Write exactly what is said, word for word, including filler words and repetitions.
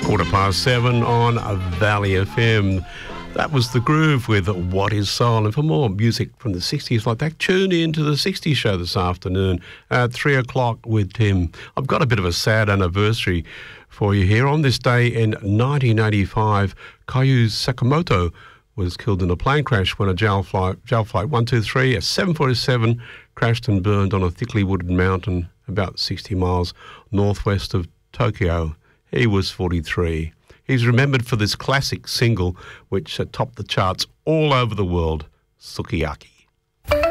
Quarter past seven on Valley F M. That was The Groove with What Is Soul. And for more music from the sixties like that, tune in to the sixties show this afternoon at three o'clock with Tim. I've got a bit of a sad anniversary for you here. On this day in nineteen eighty-five, Kayu Sakamoto was killed in a plane crash when a JAL flight, JAL flight one two three, a seven forty-seven, crashed and burned on a thickly wooded mountain about sixty miles northwest of Tokyo. He was forty-three. He's remembered for this classic single which uh, topped the charts all over the world, Sukiyaki.